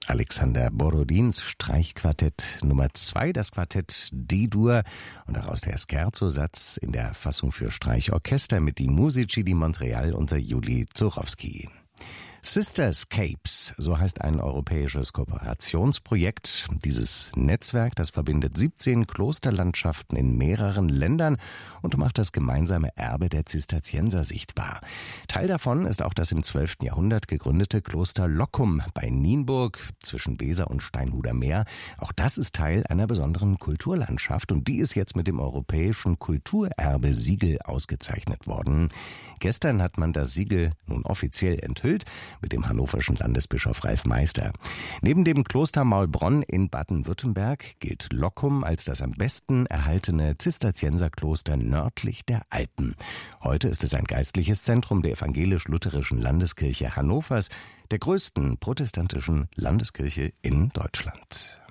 Alexander Borodins Streichquartett Nummer 2, das Quartett D-Dur und daraus der Scherzo-Satz in der Fassung für Streichorchester mit die Musici di Montreal unter Juli Zuchowski. Sisters Capes, so heißt ein europäisches Kooperationsprojekt. Dieses Netzwerk, das verbindet 17 Klosterlandschaften in mehreren Ländern und macht das gemeinsame Erbe der Zisterzienser sichtbar. Teil davon ist auch das im 12. Jahrhundert gegründete Kloster Loccum bei Nienburg zwischen Weser und Steinhuder Meer. Auch das ist Teil einer besonderen Kulturlandschaft und die ist jetzt mit dem Europäischen Kulturerbe-Siegel ausgezeichnet worden. Gestern hat man das Siegel nun offiziell enthüllt mit dem hannoverschen Landesbischof Ralf Meister. Neben dem Kloster Maulbronn in Baden-Württemberg gilt Loccum als das am besten erhaltene Zisterzienserkloster nördlich der Alpen. Heute ist es ein geistliches Zentrum der evangelisch-lutherischen Landeskirche Hannovers, der größten protestantischen Landeskirche in Deutschland.